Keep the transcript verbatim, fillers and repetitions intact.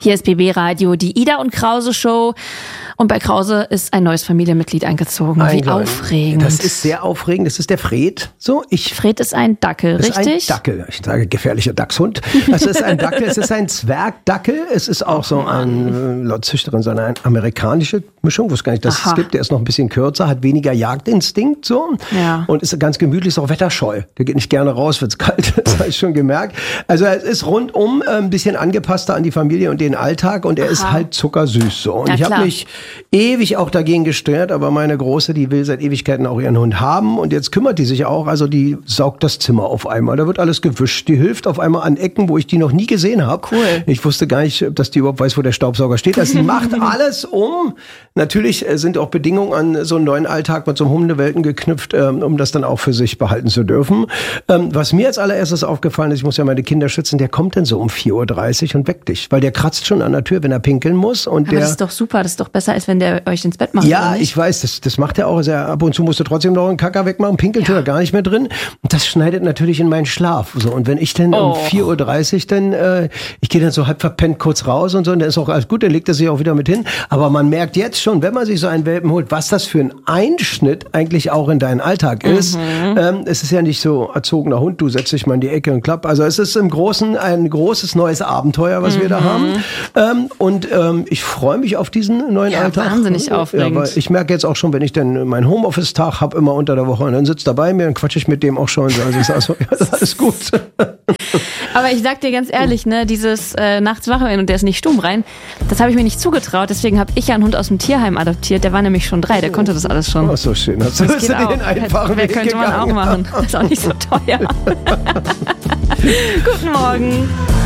Hier ist B B Radio, die Ida und Krause Show. Und bei Krause ist ein neues Familienmitglied eingezogen. Wie Eingeladen. aufregend. Das ist sehr aufregend. Das ist der Fred. So, ich. Fred ist ein Dackel, ist richtig? Ein Dackel. Ich sage gefährlicher Dachshund. Das ist ein Dackel. Es ist ein Zwergdackel. Es ist auch so ein, laut Züchterin, so eine amerikanische Mischung, wo es gar nicht das es gibt. Der ist noch ein bisschen kürzer, hat weniger Jagdinstinkt, so. Ja. Und ist ganz gemütlich, ist auch wetterscheu. Der geht nicht gerne raus, wird's kalt. Das habe ich schon gemerkt. Also, es ist rundum ein bisschen angepasster an die Familie und den Alltag. Und er Aha. ist halt zuckersüß, so. Und ja, ich habe mich ewig auch dagegen gestört, aber meine Große, die will seit Ewigkeiten auch ihren Hund haben und jetzt kümmert die sich auch, also die saugt das Zimmer auf einmal, da wird alles gewischt, die hilft auf einmal an Ecken, wo ich die noch nie gesehen habe. Cool. Ich wusste gar nicht, dass die überhaupt weiß, wo der Staubsauger steht. Also sie macht alles um. Natürlich sind auch Bedingungen an so einen neuen Alltag mit so einem Hundewelten geknüpft, um das dann auch für sich behalten zu dürfen. Was mir als allererstes aufgefallen ist, ich muss ja meine Kinder schützen, der kommt dann so um vier Uhr dreißig und weckt dich, weil der kratzt schon an der Tür, wenn er pinkeln muss. Und aber der, das ist doch super, das ist doch besser, als wenn der euch ins Bett macht. Ja, ich weiß, das, das macht er auch. Also ab und zu musst du trotzdem noch einen Kacker wegmachen, pinkelt ja. er gar nicht mehr drin. Und das schneidet natürlich in meinen Schlaf. So, und wenn ich dann oh. um vier Uhr dreißig dann, äh, ich gehe dann so halb verpennt kurz raus und so, und dann ist auch alles gut, dann legt er sich auch wieder mit hin. Aber man merkt jetzt schon, wenn man sich so einen Welpen holt, was das für ein Einschnitt eigentlich auch in deinen Alltag ist. Mhm. Ähm, es ist ja nicht so erzogener Hund, du setzt dich mal in die Ecke und klapp. Also es ist im Großen ein großes neues Abenteuer, was mhm. wir da haben. Ähm, und ähm, ich freue mich auf diesen neuen ja, Alltag. Wahnsinnig aufregend. Ja, weil ich merke jetzt auch schon, wenn ich dann meinen Homeoffice-Tag habe, immer unter der Woche, und dann sitzt er bei mir und quatsche ich mit dem auch schon. Also ich sage so, ja, das ist alles gut. Aber ich sag dir ganz ehrlich, ne, dieses äh, nachts wach werden und der ist nicht stumm rein, das habe ich mir nicht zugetraut. Deswegen habe ich ja einen Hund aus dem Tierheim adoptiert. Der war nämlich schon drei, der konnte das alles schon. Ach so schön. Das, das das geht auch. Den einfachen Weg könnte man gegangen. auch machen. Das ist auch nicht so teuer. Guten Morgen.